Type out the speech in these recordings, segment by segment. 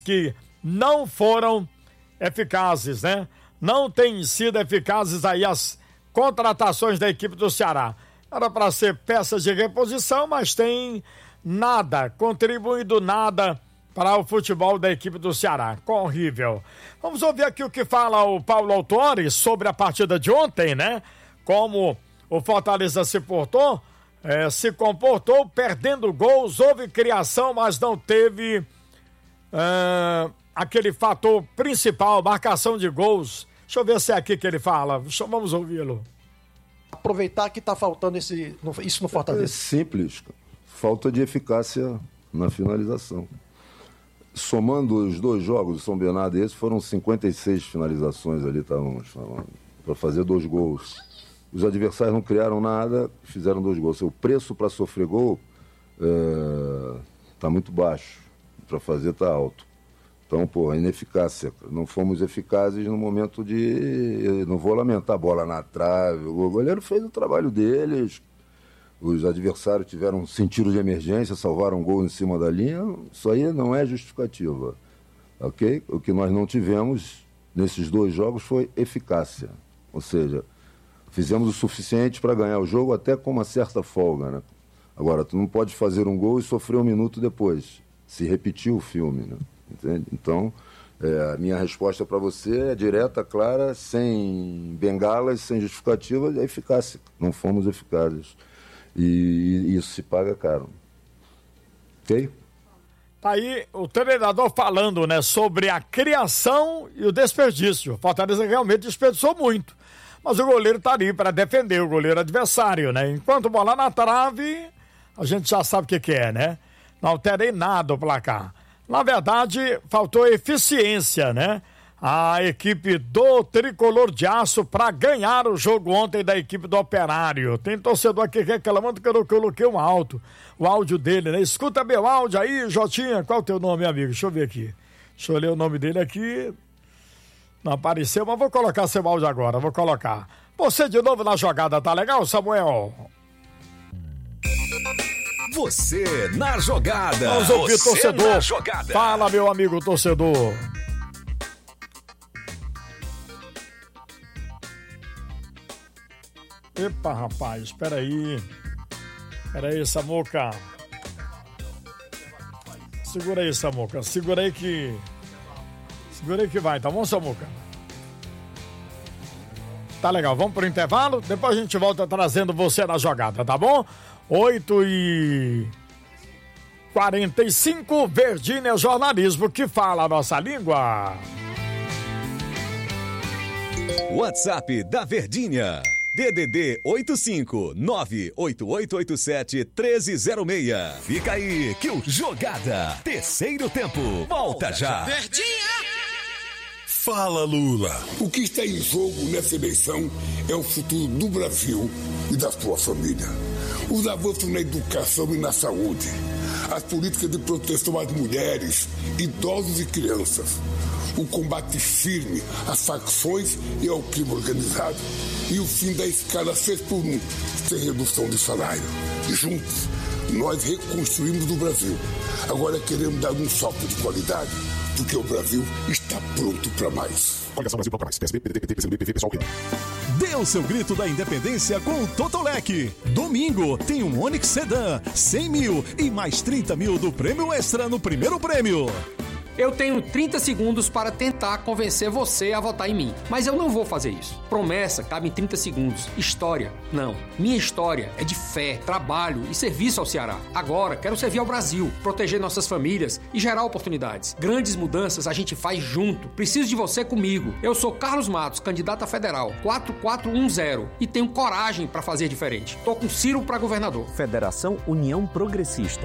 que não foram eficazes, né? Não têm sido eficazes aí as contratações da equipe do Ceará. Era para ser peças de reposição, mas tem nada, contribuindo nada para o futebol da equipe do Ceará. Horrível. Vamos ouvir aqui o que fala o Paulo Autori sobre a partida de ontem, né? Como o Fortaleza se comportou, perdendo gols, houve criação, mas não teve aquele fator principal, marcação de gols. Deixa eu ver se é aqui que ele fala. Vamos ouvi-lo. Aproveitar que está faltando isso no Fortaleza. É simples, falta de eficácia na finalização. Somando os dois jogos, o São Bernardo e esse, foram 56 finalizações ali, estávamos falando, para fazer 2 gols. Os adversários não criaram nada, fizeram 2 gols. O preço para sofrer gol está muito baixo, para fazer está alto. Então, a ineficácia. Não fomos eficazes no momento de... Não vou lamentar a bola na trave. O goleiro fez o trabalho deles. Os adversários tiveram sentido de emergência, salvaram um gol em cima da linha. Isso aí não é justificativa. Ok? O que nós não tivemos nesses 2 jogos foi eficácia. Ou seja, fizemos o suficiente para ganhar o jogo até com uma certa folga, né? Agora, tu não pode fazer um gol e sofrer 1 minuto depois. Se repetir o filme, né? Entende? Então, a minha resposta para você é direta, clara, sem bengalas, sem justificativa, é eficácia. Não fomos eficazes. E isso se paga caro. Ok? Tá aí o treinador falando, né, sobre a criação e o desperdício. O Fortaleza realmente desperdiçou muito. Mas o goleiro tá ali para defender o goleiro adversário, né? Enquanto bola na trave, a gente já sabe o que é, né? Não alterei nada o placar. Na verdade, faltou eficiência, né? A equipe do Tricolor de Aço para ganhar o jogo ontem da equipe do Operário. Tem torcedor aqui reclamando que eu coloquei o áudio dele, né? Escuta meu áudio aí, Jotinha. Qual é o teu nome, amigo? Deixa eu ver aqui. Deixa eu ler o nome dele aqui. Não apareceu, mas vou colocar seu áudio agora, vou colocar. Você de novo na jogada, tá legal, Samuel? Você na jogada. Vamos ouvir, torcedor. Jogada. Fala, meu amigo torcedor. Epa, rapaz, espera aí, Samuca. Segura aí, Samuca. Segura aí que vai, tá bom, Samuca? Tá legal, vamos pro intervalo, depois a gente volta trazendo você na jogada, tá bom? 8h45, Verdinha Jornalismo, que fala a nossa língua. WhatsApp da Verdinha. DDD 85988871306. Fica aí que o Jogada, terceiro tempo, volta já. Verdinha! Fala, Lula. O que está em jogo nessa eleição é o futuro do Brasil e da sua família. Os avanços na educação e na saúde, as políticas de proteção às mulheres, idosos e crianças, o combate firme às facções e ao crime organizado e o fim da escala 6x1, sem redução de salário. Juntos, nós reconstruímos o Brasil. Agora queremos dar um salto de qualidade, porque o Brasil está pronto para mais. Coligação Brasil Popular, PSB, PDT, PCdoB, PV, PSOL, PB. Dê o seu grito da independência com o Totolec. Domingo tem um Onix Sedan, 100 mil e mais 30 mil do prêmio extra no primeiro prêmio. Eu tenho 30 segundos para tentar convencer você a votar em mim. Mas eu não vou fazer isso. Promessa cabe em 30 segundos. História, não. Minha história é de fé, trabalho e serviço ao Ceará. Agora, quero servir ao Brasil, proteger nossas famílias e gerar oportunidades. Grandes mudanças a gente faz junto. Preciso de você comigo. Eu sou Carlos Matos, candidato a federal, 4410, e tenho coragem para fazer diferente. Tô com Ciro para governador. Federação União Progressista.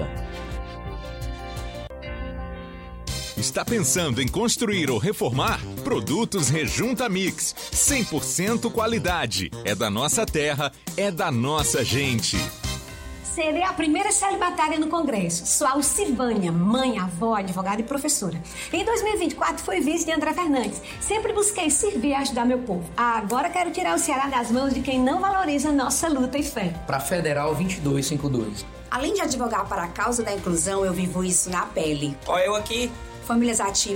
Está pensando em construir ou reformar? Produtos Rejunta Mix. 100% qualidade. É da nossa terra, é da nossa gente. Serei a primeira celibatária no Congresso. Sou Alcivânia, mãe, avó, advogada e professora. Em 2024 fui vice de André Fernandes. Sempre busquei servir e ajudar meu povo. Agora quero tirar o Ceará das mãos de quem não valoriza nossa luta e fé. Para Federal 2252. Além de advogar para a causa da inclusão, eu vivo isso na pele. Ó, eu aqui, famílias ativas.